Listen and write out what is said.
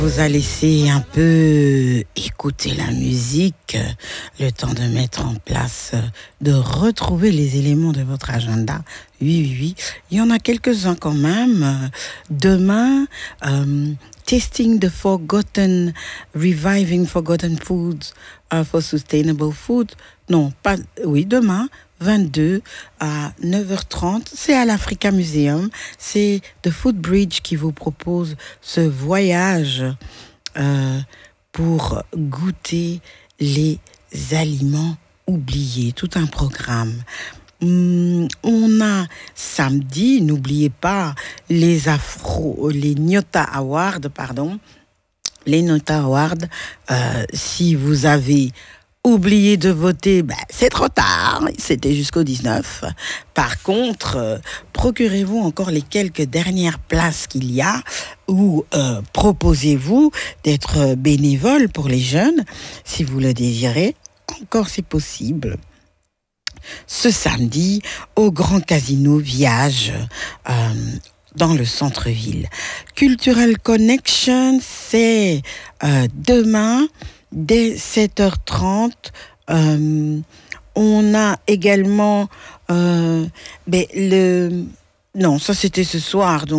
Vous a laissé un peu écouter la musique, le temps de mettre en place, de retrouver les éléments de votre agenda. Oui, oui, oui. Il y en a quelques-uns quand même. Demain, Tasting the Forgotten, Reviving Forgotten Foods for Sustainable Food. Non, pas. Oui, demain. 22 à 9h30, c'est à l'Africa Museum. C'est The Food Bridge qui vous propose ce voyage pour goûter les aliments oubliés. Tout un programme. On a samedi, n'oubliez pas, les Nyota Awards, pardon. Les Nyota Awards, si vous avez oublié de voter, c'est trop tard, c'était jusqu'au 19. Par contre, procurez-vous encore les quelques dernières places qu'il y a ou proposez-vous d'être bénévole pour les jeunes, si vous le désirez. Encore c'est possible. Ce samedi, au Grand Casino Viage, dans le centre-ville. Cultural Connection, c'est demain, dès 7h30. On a également non, ça c'était ce soir. Donc